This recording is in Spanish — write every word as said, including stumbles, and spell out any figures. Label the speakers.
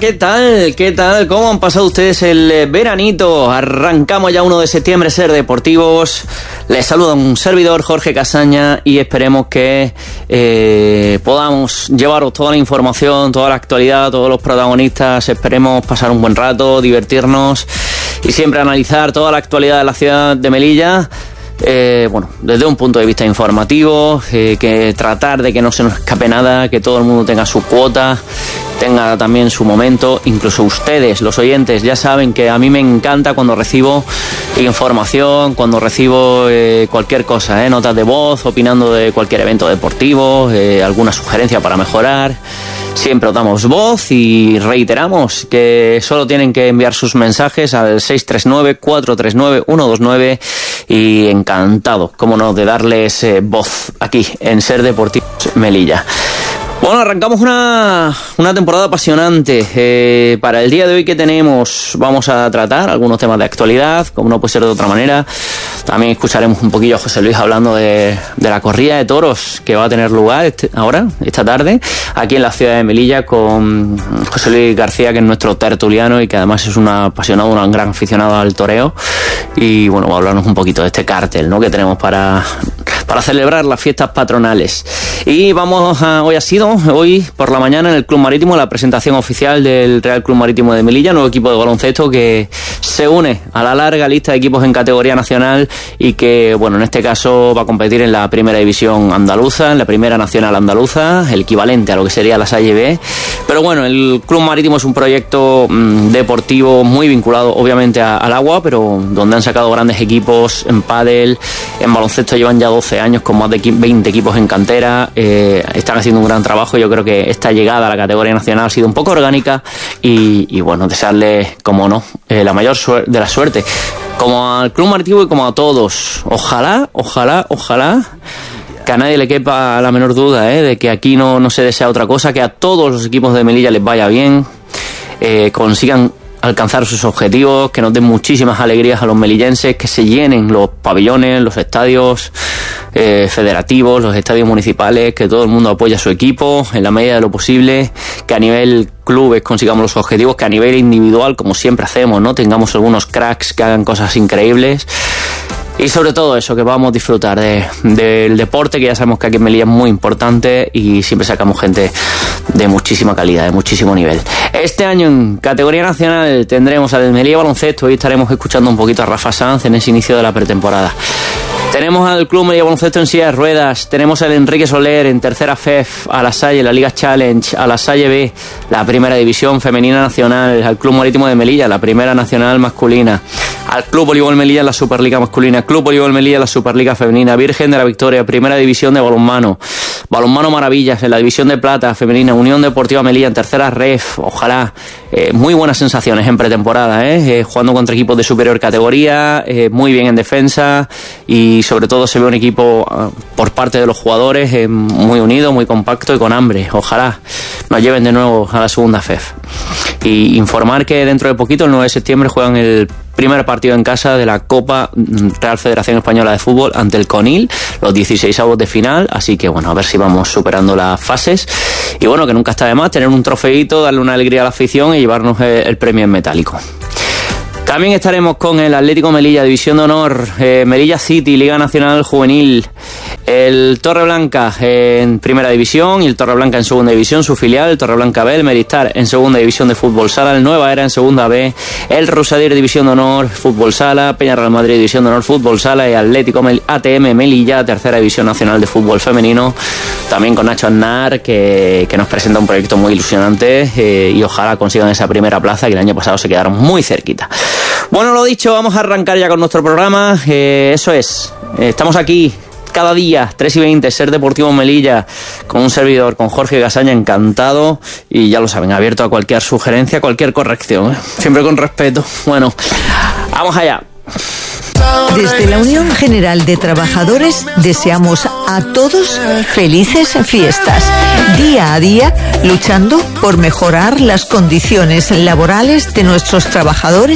Speaker 1: ¿qué tal? ¿Qué tal? ¿Cómo han pasado ustedes el veranito? Arrancamos ya uno de septiembre, Ser Deportivos. Les saluda un servidor, Jorge Casaña, y esperemos que eh, podamos llevaros toda la información, toda la actualidad, todos los protagonistas. Esperemos pasar un buen rato, divertirnos y siempre analizar toda la actualidad de la ciudad de Melilla. Eh, bueno, desde un punto de vista informativo, eh, que tratar de que no se nos escape nada, que todo el mundo tenga su cuota, tenga también su momento. Incluso ustedes, los oyentes, ya saben que a mí me encanta cuando recibo información, cuando recibo eh, cualquier cosa, eh, notas de voz, opinando de cualquier evento deportivo, eh, alguna sugerencia para mejorar. Siempre os damos voz y reiteramos que solo tienen que enviar sus mensajes al seis tres nueve, cuatro tres nueve, uno dos nueve y encantado, cómo no, de darles eh, voz aquí en Ser Deportivos Melilla. Bueno, arrancamos una, una temporada apasionante. Eh, para el día de hoy que tenemos, vamos a tratar algunos temas de actualidad, como no puede ser de otra manera. También escucharemos un poquillo a José Luis hablando de, de la corrida de toros que va a tener lugar este, ahora, esta tarde, aquí en la ciudad de Melilla, con José Luis García, que es nuestro tertuliano y que además es un apasionado, un gran aficionado al toreo. Y bueno, va a hablarnos un poquito de este cártel, ¿no?, que tenemos para, para celebrar las fiestas patronales. Y vamos a, hoy ha sido, hoy por la mañana en el Club Marítimo, la presentación oficial del Real Club Marítimo de Melilla, nuevo equipo de baloncesto que se une a la larga lista de equipos en categoría nacional y que, bueno, en este caso va a competir en la primera división andaluza, en la primera nacional andaluza, el equivalente a lo que sería la Salle B. Pero bueno, el Club Marítimo es un proyecto mmm, deportivo muy vinculado obviamente a, al agua, pero donde han sacado grandes equipos en pádel, en baloncesto llevan ya doce años con más de veinte equipos en cantera. Eh, están haciendo un gran trabajo. Yo creo que esta llegada a la categoría nacional ha sido un poco orgánica y, y bueno, desearles, como no, eh, la mayor suer- de la suerte, como al Club Marítimo y como a todos. Ojalá, ojalá, ojalá que a nadie le quepa la menor duda, eh, de que aquí no, no se desea otra cosa, que a todos los equipos de Melilla les vaya bien, eh, consigan alcanzar sus objetivos, que nos den muchísimas alegrías a los melillenses, que se llenen los pabellones, los estadios eh, federativos, los estadios municipales, que todo el mundo apoye a su equipo en la medida de lo posible, que a nivel clubes consigamos los objetivos, que a nivel individual, como siempre hacemos, ¿no?, tengamos algunos cracks que hagan cosas increíbles. Y sobre todo eso, que vamos a disfrutar de, del deporte, que ya sabemos que aquí en Melilla es muy importante y siempre sacamos gente de muchísima calidad, de muchísimo nivel. Este año en categoría nacional tendremos al Melilla Baloncesto y estaremos escuchando un poquito a Rafa Sanz en ese inicio de la pretemporada. Tenemos al Club Melilla Baloncesto en silla de ruedas, tenemos al Enrique Soler en tercera F E F, a la Salle, la Liga Challenge, a la Salle B, la primera división femenina nacional, al Club Marítimo de Melilla, la primera nacional masculina, al Club Voleibol Melilla en la Superliga masculina, Club Voleibol Melilla en la Superliga femenina, Virgen de la Victoria, primera división de balonmano, balonmano Maravillas en la división de plata femenina, Unión Deportiva Melilla en tercera R E F, ojalá, eh, muy buenas sensaciones en pretemporada, eh, eh, jugando contra equipos de superior categoría, eh, muy bien en defensa y sobre todo se ve un equipo uh, por parte de los jugadores eh, muy unido, muy compacto y con hambre. Ojalá nos lleven de nuevo a la segunda F E F. Y informar que dentro de poquito, el nueve de septiembre, juegan el primer partido en casa de la Copa Real Federación Española de Fútbol ante el Conil, los dieciseisavos de final, así que bueno, a ver si vamos superando las fases y bueno, que nunca está de más tener un trofeito, darle una alegría a la afición y llevarnos el, el premio en metálico. También estaremos con el Atlético Melilla, División de Honor, eh, Melilla City, Liga Nacional Juvenil, el Torreblanca en Primera División y el Torreblanca en Segunda División, su filial, el Torreblanca B, el Meristar en Segunda División de Fútbol Sala, el Nueva Era en Segunda B, el Rosadir División de Honor Fútbol Sala, Peña Real Madrid División de Honor Fútbol Sala y Atlético Mel- A T M Melilla, Tercera División Nacional de Fútbol Femenino, también con Nacho Aznar, que, que nos presenta un proyecto muy ilusionante eh, y ojalá consigan esa primera plaza, que el año pasado se quedaron muy cerquita. Bueno, lo dicho, vamos a arrancar ya con nuestro programa. Eh, eso es, eh, estamos aquí cada día, tres y veinte, Ser Deportivo Melilla, con un servidor, con Jorge Casaña, encantado. Y ya lo saben, abierto a cualquier sugerencia, cualquier corrección, ¿eh? Siempre con respeto. Bueno, vamos allá.
Speaker 2: Desde la Unión General de Trabajadores deseamos a todos felices fiestas. Día a día luchando por mejorar las condiciones laborales de nuestros trabajadores